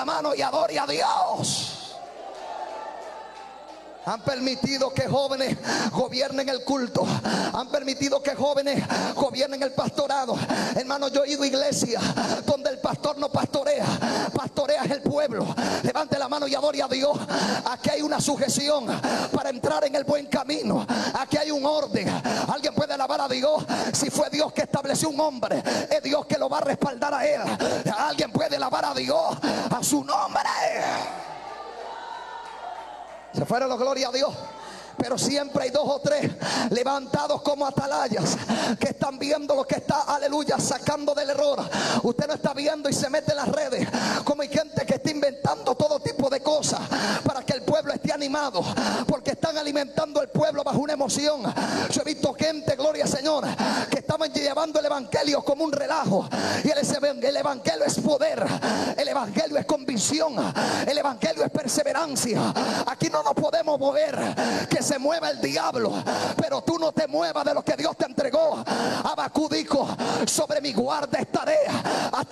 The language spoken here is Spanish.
la mano y adore a Dios. Han permitido que jóvenes gobiernen el culto. Han permitido que jóvenes gobiernen el pastorado. Hermano, yo he ido a iglesias donde el pastor no pastorea, pastorea el pueblo. Levante la mano y adore a Dios. Aquí hay una sujeción para entrar en el buen camino. Aquí hay un orden. Alguien puede alabar a Dios. Si fue Dios que estableció un hombre, es Dios que lo va a respaldar a él. Alguien puede alabar a Dios, a su nombre. Se fueron los gloria a Dios. Pero siempre hay dos o tres levantados como atalayas que están viendo lo que está, aleluya, sacando del error. Usted no está viendo y se mete en las redes como hay gente que está inventando todo tipo de cosas para que el pueblo esté animado, porque están alimentando al pueblo bajo una emoción. Yo he visto gente, gloria al Señor, que estaban llevando el evangelio como un relajo. Y el evangelio es poder, el evangelio es convicción, el evangelio es perseverancia. Aquí no nos podemos mover, que se mueva el diablo, pero tú no te muevas de lo que Dios te entregó. Habacuc dijo: sobre mi guarda estaré hasta